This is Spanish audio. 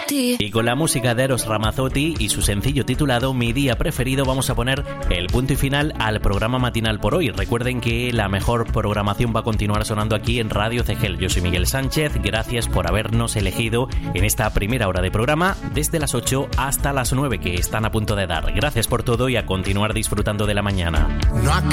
ti. Y con la música de Eros Ramazzotti y su sencillo titulado Mi día preferido vamos a poner el punto y final al programa matinal por hoy. Recuerden que la mejor programación va a continuar sonando aquí en Radio Cegel. Yo soy Miguel Sánchez, gracias por habernos elegido en esta primera hora de programa desde las 8 hasta las 9 que están a punto de dar. Gracias por todo y a continuar disfrutando de la mañana. No